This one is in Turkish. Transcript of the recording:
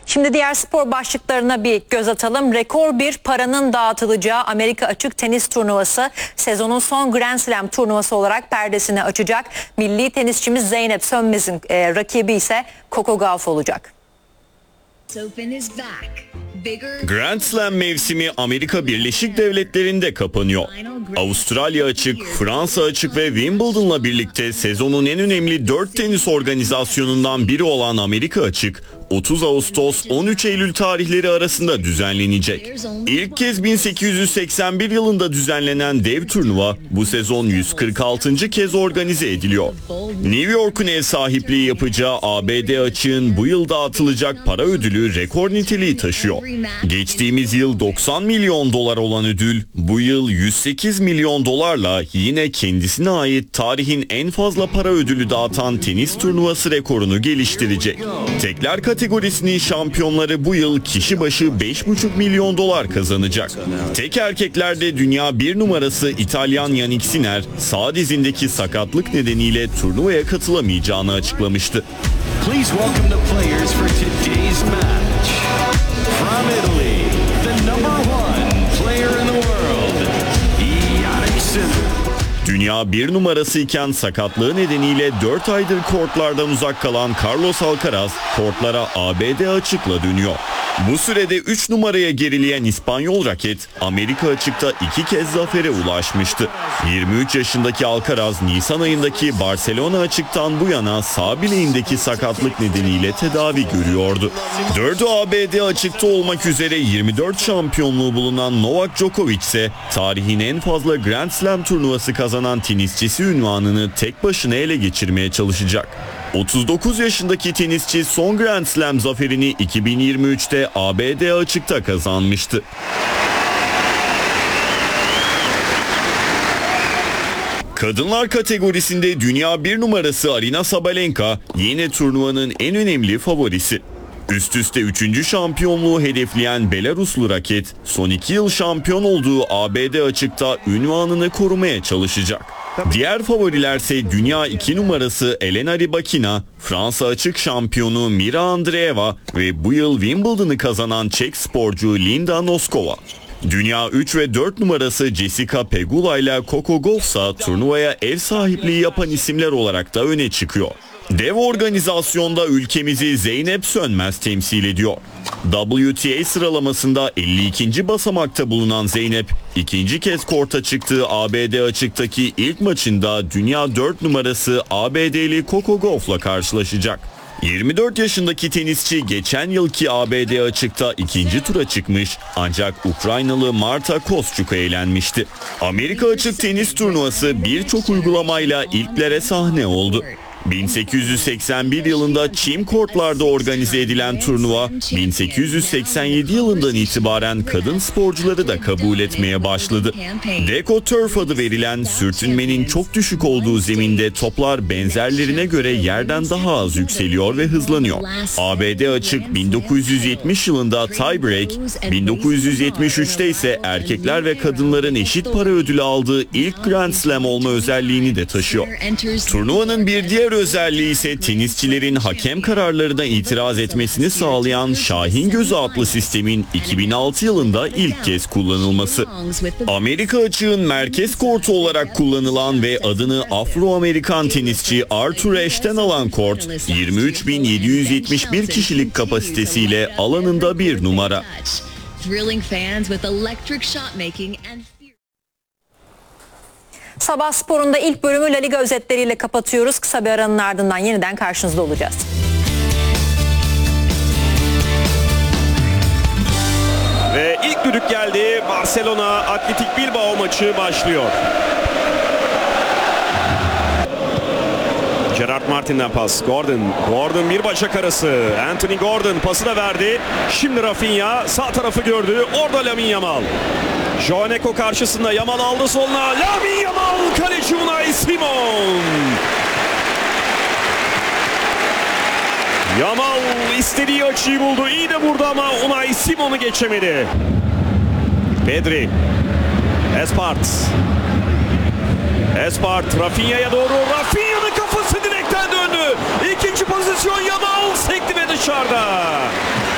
Şimdi diğer spor başlıklarına bir göz atalım. Rekor bir paranın dağıtılacağı Amerika Açık Tenis Turnuvası sezonun son Grand Slam turnuvası olarak perdesini açacak. Milli tenisçimiz Zeynep Sönmez'in rakibi ise Coco Gauff olacak. Grand Slam mevsimi Amerika Birleşik Devletleri'nde kapanıyor. Avustralya Açık, Fransa Açık ve Wimbledon'la birlikte sezonun en önemli 4 tenis organizasyonundan biri olan Amerika Açık, 30 Ağustos 13 Eylül tarihleri arasında düzenlenecek. İlk kez 1881 yılında düzenlenen dev turnuva bu sezon 146. kez organize ediliyor. New York'un ev sahipliği yapacağı ABD Açık'ın bu yıl dağıtılacak para ödülü rekor niteliği taşıyor. Geçtiğimiz yıl 90 milyon dolar olan ödül bu yıl 108 milyon dolarla yine kendisine ait tarihin en fazla para ödülü dağıtan tenis turnuvası rekorunu geliştirecek. Tekler kategorisinin şampiyonları bu yıl kişi başı 5,5 milyon dolar kazanacak. Tek erkeklerde dünya 1 numarası İtalyan Yannick Sinner sağ dizindeki sakatlık nedeniyle turnuvaya katılamayacağını açıklamıştı. Please welcome the players for today's match. From Italy, the number 1 player in the world, Yannick Sinner. Dünya 1 numarası iken sakatlığı nedeniyle 4 aydır kortlardan uzak kalan Carlos Alcaraz kortlara ABD Açık'la dönüyor. Bu sürede 3 numaraya gerileyen İspanyol raket Amerika Açık'ta 2 kez zafere ulaşmıştı. 23 yaşındaki Alcaraz Nisan ayındaki Barcelona Açık'tan bu yana sağ bileğindeki sakatlık nedeniyle tedavi görüyordu. 4'ü ABD Açık'ta olmak üzere 24 şampiyonluğu bulunan Novak Djokovic ise tarihin en fazla Grand Slam turnuvası kazanan tenisçisi unvanını tek başına ele geçirmeye çalışacak. 39 yaşındaki tenisçi son Grand Slam zaferini 2023'te ABD Açık'ta kazanmıştı. Kadınlar kategorisinde dünya 1 numarası Aryna Sabalenka yine turnuvanın en önemli favorisi. Üst üste 3. şampiyonluğu hedefleyen Belaruslu raket son 2 yıl şampiyon olduğu ABD Açık'ta unvanını korumaya çalışacak. Diğer favorilerse dünya 2 numarası Elena Rybakina, Fransa Açık şampiyonu Mira Andreeva ve bu yıl Wimbledon'ı kazanan Çek sporcu Linda Noskova. Dünya 3 ve 4 numarası Jessica Pegula ile Coco Gauff ise turnuvaya ev sahipliği yapan isimler olarak da öne çıkıyor. Dev organizasyonda ülkemizi Zeynep Sönmez temsil ediyor. WTA sıralamasında 52. basamakta bulunan Zeynep, ikinci kez korta çıktığı ABD Açık'taki ilk maçında dünya 4 numarası ABD'li Coco Gauff'la karşılaşacak. 24 yaşındaki tenisçi geçen yılki ABD Açık'ta ikinci tura çıkmış ancak Ukraynalı Marta Kostyuk'a elenmişti. Amerika Açık Tenis Turnuvası birçok uygulamayla ilklere sahne oldu. 1881 yılında çim kortlarda organize edilen turnuva 1887 yılından itibaren kadın sporcuları da kabul etmeye başladı. Deco Turf adı verilen sürtünmenin çok düşük olduğu zeminde toplar benzerlerine göre yerden daha az yükseliyor ve hızlanıyor. ABD Açık 1970 yılında tiebreak, 1973'te ise erkekler ve kadınların eşit para ödülü aldığı ilk Grand Slam olma özelliğini de taşıyor. Turnuvanın bir diğer özelliği ise tenisçilerin hakem kararlarına itiraz etmesini sağlayan Şahin Gözü adlı sistemin 2006 yılında ilk kez kullanılması. Amerika Açık'ın merkez kortu olarak kullanılan ve adını Afro-Amerikan tenisçi Arthur Ashe'ten alan kort 23.771 kişilik kapasitesiyle alanında 1 numara. Sabah sporunda ilk bölümü La Liga özetleriyle kapatıyoruz. Kısa bir aranın ardından yeniden karşınızda olacağız. Ve ilk düdük geldi. Barcelona Atletik Bilbao maçı başlıyor. Gerard Martin'den pas. Gordon bir bacak arası. Anthony Gordon pası da verdi. Şimdi Rafinha sağ tarafı gördü. Orada Lamine Yamal. Joao Neco karşısında, Yamal aldı soluna. Lamine Yamal, kaleci Unai Simon. Yamal istediği açıyı buldu. İyi de vurdu ama Unai Simon'u geçemedi. Pedri. Espart Rafinha'ya doğru. Rafinha'nın kafası direkten döndü. İkinci pozisyon Yamal sekti ve dışarıda.